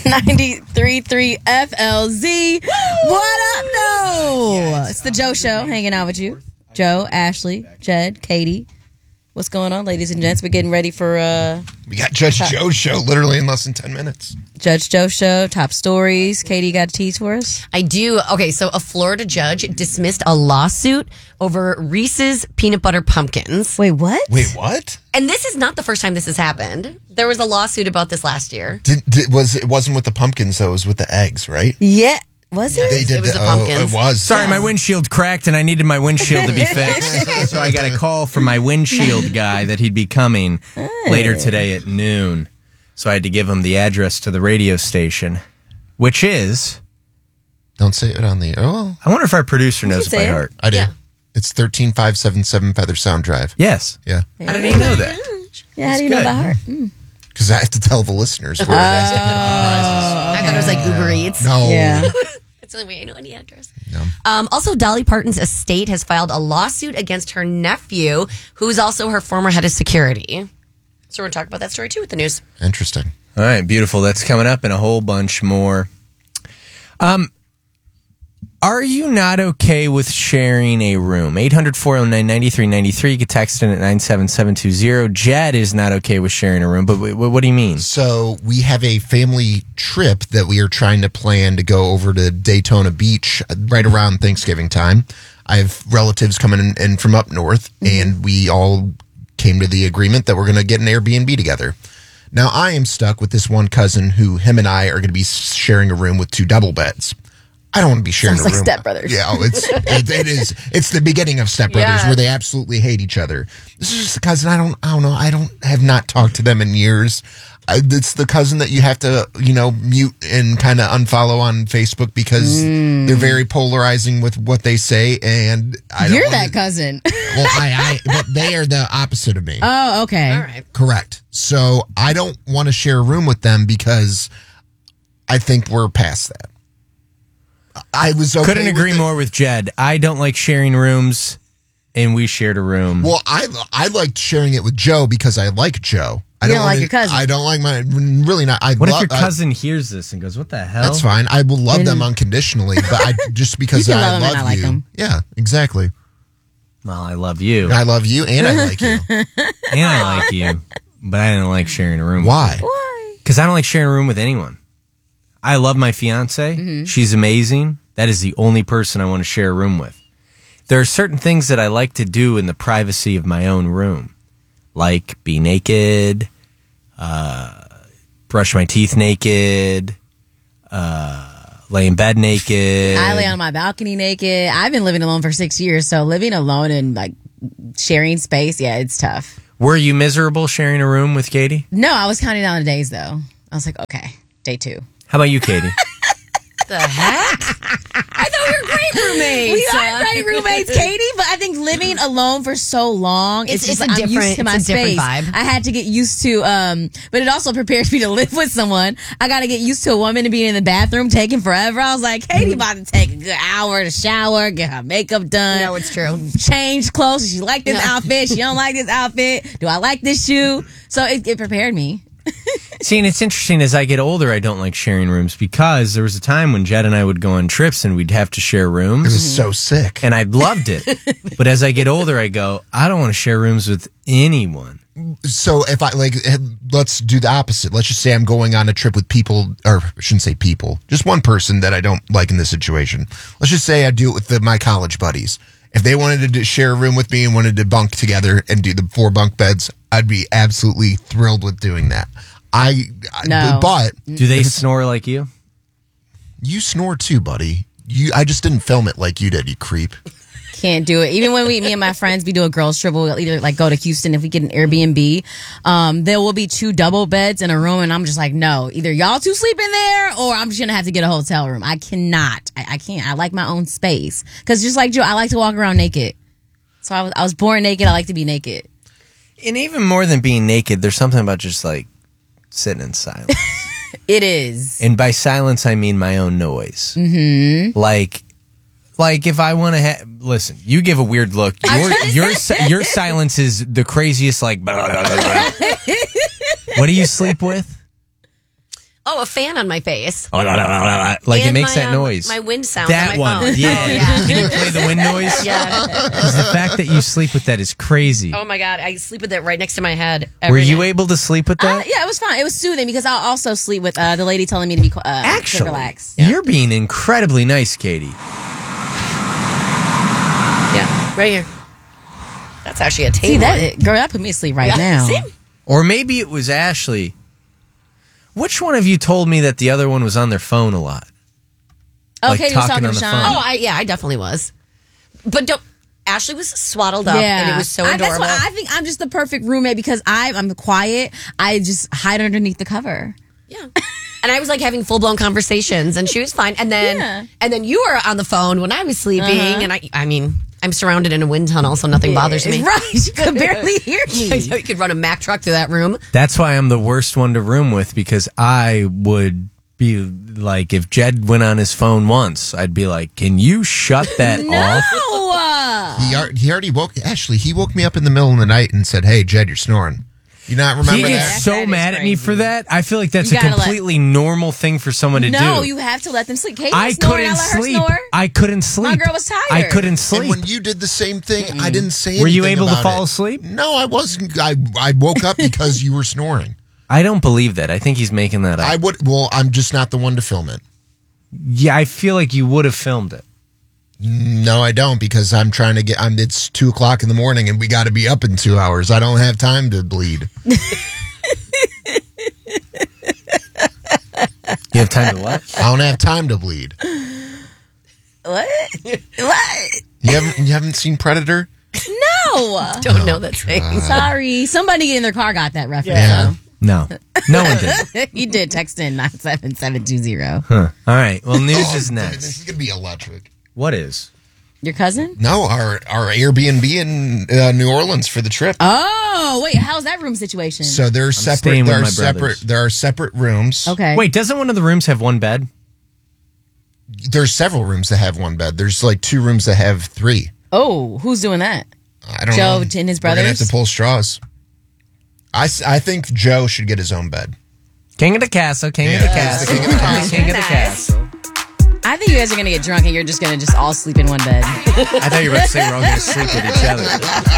93.3 FLZ. What up, though? It's the Joe Show, hanging out with you. Joe, Ashley, Jed, Katie. What's going on, ladies and gents? We're getting ready for... we got Judge Joe's show literally in less than 10 minutes. Judge Joe Show, top stories. Katie, got a tease for us? I do. Okay, so a Florida judge dismissed a lawsuit over Reese's peanut butter pumpkins. Wait, what? Wait, what? And this is not the first time this has happened. There was a lawsuit about this last year. It wasn't with the pumpkins, though. It was with the eggs, right? Yeah. Was it? They did It was the pumpkins. It was. Sorry, my windshield cracked and I needed my windshield to be fixed. So I got a call from my windshield guy that he'd be coming later today at noon. So I had to give him the address to the radio station, which is... Don't say it on the... Oh, I wonder if our producer knows it by heart. I do. Yeah. It's 13577 Feather Sound Drive. Yes. Yeah. How did he know that? Yeah, how do you know good. by heart? Because I have to tell the listeners where it has to get I thought it was like Uber Eats. No. Yeah. That's the only way I know any address. No. Also, Dolly Parton's estate has filed a lawsuit against her nephew, who's also her former head of security. So we're going to talk about that story, too, with the news. Interesting. All right, beautiful. That's coming up and a whole bunch more. Are you not okay with sharing a room? 800-409-9393. You can text in at 97720. Jed is not okay with sharing a room, but what do you mean? So we have a family trip that we are trying to plan to go over to Daytona Beach right around Thanksgiving time. I have relatives coming in from up north, and we all came to the agreement that we're going to get an Airbnb together. Now, I am stuck with this one cousin who him and I are going to be sharing a room with 2 double beds. I don't want to be sharing Sounds a room. like Step Brothers. Yeah, it is. It's the beginning of Step Brothers where they absolutely hate each other. This is just a cousin. I don't know. I have not talked to them in years. It's the cousin that you have to, mute and kind of unfollow on Facebook because they're very polarizing with what they say. And You're that cousin. Well, but they are the opposite of me. Oh, okay. All right. Correct. So I don't want to share a room with them because I think we're past that. I was okay Couldn't agree with it. more with Jed. I don't like sharing rooms, and we shared a room. Well, I liked sharing it with Joe because I like Joe. I You don't like your cousin. I don't like my really not. What if your cousin hears this and goes, "What the hell?" That's fine. I will love them unconditionally, but just because You can I love them and love not like you. them. Yeah, exactly. Well, I love you, I love you, and I like you. and I like you, but I didn't like sharing a room. Why? Why? Because I don't like sharing a room with anyone. I love my fiance. She's amazing. That is the only person I want to share a room with. There are certain things that I like to do in the privacy of my own room, like be naked, brush my teeth naked, lay in bed naked. I lay on my balcony naked. I've been living alone for 6 years, so living alone and like sharing space, yeah, it's tough. Were you miserable sharing a room with Katie? No, I was counting down the days though. I was like, okay, day 2. How about you, Katie? The heck? I thought we were great roommates. We are great roommates, Katie, but I think living alone for so long, It's just a I'm different- used to my it's a different space. vibe. I had to get used to, but it also prepares me to live with someone. I got to get used to a woman to being in the bathroom taking forever. I was like, Katie about to take a good hour to shower, get her makeup done. No, it's true. Change clothes. She like this outfit. She don't like this outfit. Do I like this shoe? So it prepared me. See, and it's interesting, as I get older, I don't like sharing rooms because there was a time when Jed and I would go on trips and we'd have to share It rooms. was so sick. And I loved it. But as I get older, I go, I don't want to share rooms with anyone. So if let's do the opposite. Let's just say I'm going on a trip with people, or I shouldn't say people, just one person that I don't like in this situation. Let's just say I do it with my college buddies. If they wanted to share a room with me and wanted to bunk together and do the 4 bunk beds, I'd be absolutely thrilled with doing that. No. But Do they snore like you? you snore too, buddy. I just didn't film it like you did, you creep. Can't do it. Even when me and my friends, we do a girls trip, we'll either like go to Houston if we get an Airbnb. There will be 2 double beds in a room, and I'm just like, no, either y'all 2 sleep in there, or I'm just gonna have to get a hotel room. I cannot. I can't. I like my own space because just like Joe, I like to walk around naked. So I was born naked. I like to be naked. And even more than being naked, there's something about just like sitting in silence. It is. And by silence, I mean my own noise. Mm-hmm. Like if I want to listen, you give a weird look. Your silence is the craziest. Like, blah, blah, blah, blah. What do you sleep with? Oh, a fan on my face. Like it And makes my, that noise. My wind sound that on my one. phone. Yeah. Oh, yeah. Can you play the wind noise? Yeah. Because the fact that you sleep with that is crazy. Oh my God. I sleep with it right next to my head. Were every you night. able to sleep with that? Yeah, it was fine. It was soothing because I'll also sleep with the lady telling me to be to Actually, relax. you're being incredibly nice, Katie. Yeah. Right here. That's actually a table. See that girl, that put me to sleep right now. See? Or maybe it was Ashley. Which one of you told me that the other one was on their phone a lot? Like Okay, you was talking talking on to the Sean. phone. Oh, I definitely was. But don't. Ashley was swaddled up, and it was so adorable. That's why I think I'm just the perfect roommate because I'm quiet. I just hide underneath the cover. Yeah. And I was like having full blown conversations, and she was fine. And then you were on the phone when I was sleeping, and I mean, I'm surrounded in a wind tunnel, so nothing bothers me. Right, you could barely hear me. You could run a Mack truck through that room. That's why I'm the worst one to room with, because I would be like, if Jed went on his phone once, I'd be like, can you shut that off? He already woke Ashley. He woke me up in the middle of the night and said, "Hey, Jed, you're snoring." You not remember He that? gets so That is mad at me crazy. for that. I feel like that's You a gotta let- completely normal thing for someone to do. No, you have to let them sleep. Katie I was snoring, couldn't I let her sleep. snore. I couldn't sleep. girl was tired. I couldn't And sleep. when you did the same thing, I didn't say anything. Were you able to about fall it. asleep? No, I wasn't. I woke up because you were snoring. I don't believe that. I think he's making that up. I would. Well, I'm just not the one to film it. Yeah, I feel like you would have filmed it. No, I don't because I'm trying to get. It's 2:00 in the morning and we got to be up in 2 hours. I don't have time to bleed. You have time to what? I don't have time to bleed. What? What? You haven't seen Predator? No. Don't know that thing. Sorry. Somebody in their car got that reference. Yeah. No. No one did. So. You did text in 97720. Huh. All right. Well, news Oh, is dude, next. This is gonna be electric. What is? Your cousin? No, our Airbnb in New Orleans for the trip. Oh, wait. How's that room situation? So they're separate. staying with There are my separate. brothers. There are separate rooms. okay. Wait, doesn't one of the rooms have one bed? There's several rooms that have one bed. There's like 2 rooms that have 3. Oh, who's doing that? I don't Joe know. and his We're gonna have brothers? to pull straws. I think Joe should get his own bed. King of the castle, king of the Yeah, castle, king of the castle. king of the castle. I think you guys are going to get drunk and you're just going to all sleep in one bed. I thought you were about to say we're all going to sleep with each other.